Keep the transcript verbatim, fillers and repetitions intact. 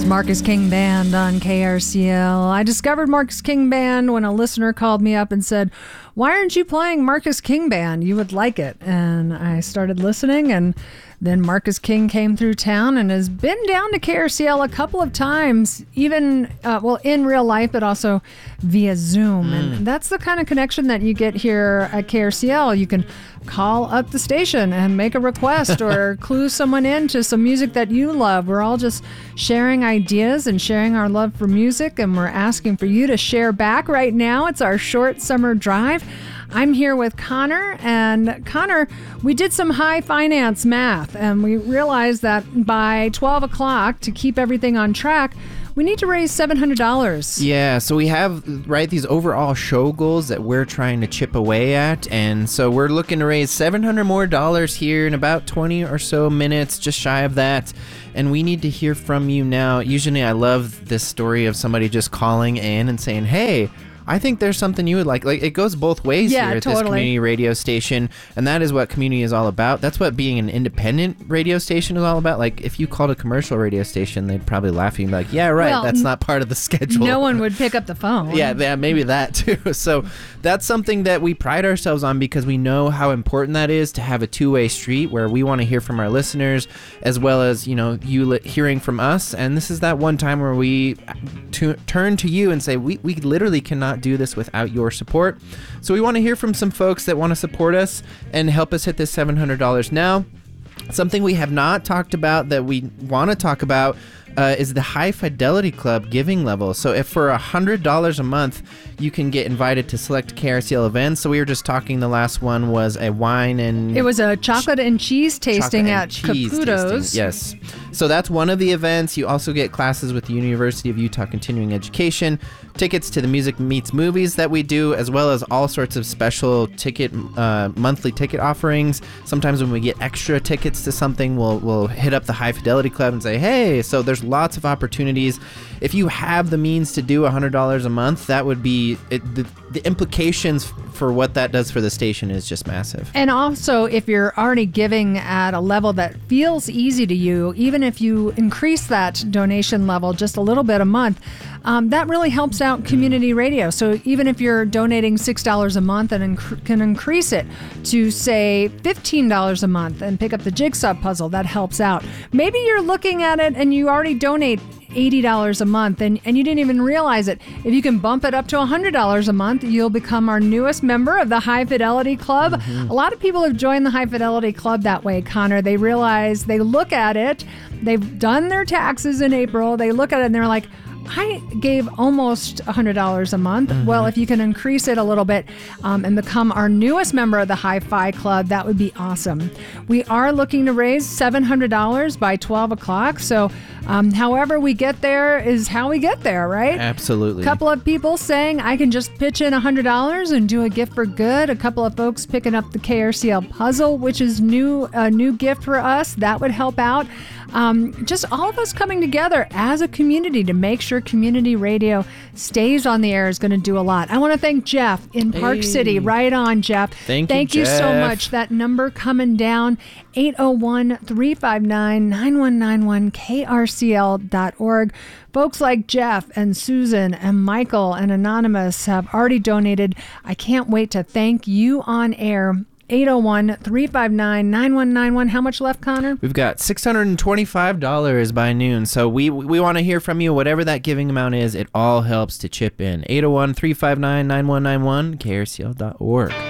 Marcus King Band on K R C L. I discovered Marcus King Band when a listener called me up and said, "Why aren't you playing Marcus King Band? You would like it." And I started listening, and then Marcus King came through town and has been down to K R C L a couple of times, even, uh, well, in real life, but also via Zoom. Mm. And that's the kind of connection that you get here at K R C L. You can call up the station and make a request or clue someone in to some music that you love. We're all just sharing ideas and sharing our love for music, and we're asking for you to share back right now. It's our short summer drive. I'm here with Connor, and Connor, we did some high finance math, and we realized that by twelve o'clock, to keep everything on track, we need to raise seven hundred dollars. Yeah, so we have, right, these overall show goals that we're trying to chip away at, and so we're looking to raise seven hundred more dollars here in about twenty or so minutes, just shy of that, and we need to hear from you now. Usually I love this story of somebody just calling in and saying, "Hey, I think there's something you would like." Like, it goes both ways yeah, here at totally. this community radio station, and that is what community is all about. That's what being an independent radio station is all about. Like, if you called a commercial radio station, they'd probably laugh at you and be like, "Yeah, right, well, that's not part of the schedule." No one would pick up the phone. yeah, yeah, maybe that too. So that's something that we pride ourselves on, because we know how important that is to have a two-way street where we want to hear from our listeners as well as, you know, you li- hearing from us. And this is that one time where we t- turn to you and say, we, we literally cannot do this without your support. So we want to hear from some folks that want to support us and help us hit this seven hundred dollars. Now, something we have not talked about that we want to talk about uh, is the High Fidelity Club giving level. So if for one hundred dollars a month, you can get invited to select K R C L events. So we were just talking, the last one was a wine and... It was a chocolate and cheese tasting at cheese Caputo's. Tasting. Yes. So that's one of the events. You also get classes with the University of Utah Continuing Education, tickets to the Music Meets Movies that we do, as well as all sorts of special ticket, uh, monthly ticket offerings. Sometimes when we get extra tickets to something, we'll we'll hit up the High Fidelity Club and say, "Hey," so there's lots of opportunities. If you have the means to do one hundred dollars a month, that would be, it, the, the implications for what that does for the station is just massive. And also, if you're already giving at a level that feels easy to you, even if you increase that donation level just a little bit a month, um, that really helps out community radio. So even if you're donating six dollars a month and inc- can increase it to, say, fifteen dollars a month and pick up the Jigsaw Puzzle, that helps out. Maybe you're looking at it and you already donate eighty dollars a month and, and you didn't even realize it. If you can bump it up to one hundred dollars a month, you'll become our newest member of the High Fidelity Club. Mm-hmm. A lot of people have joined the High Fidelity Club that way, Connor. They realize, they look at it, they've done their taxes in April, they look at it and they're like, I gave almost one hundred dollars a month. Mm-hmm. Well, if you can increase it a little bit um, and become our newest member of the Hi-Fi Club, that would be awesome. We are looking to raise seven hundred dollars by twelve o'clock. So um, however we get there is how we get there, right? Absolutely. A couple of people saying I can just pitch in one hundred dollars and do a gift for good. A couple of folks picking up the K R C L puzzle, which is new a new gift for us. That would help out. Um, just all of us coming together as a community to make sure community radio stays on the air is going to do a lot. I want to thank Jeff in Park hey. City. Right on, Jeff. Thank you, Thank you Jeff. so much. That number coming down, eight oh one, three five nine, nine one nine one, K R C L dot org. Folks like Jeff and Susan and Michael and Anonymous have already donated. I can't wait to thank you on air. eight oh one, three five nine, nine one nine one. How much left, Connor? We've got six hundred twenty-five dollars by noon. So we we want to hear from you. Whatever that giving amount is, it all helps to chip in. eight oh one, three five nine, nine one nine one, K R C L dot org.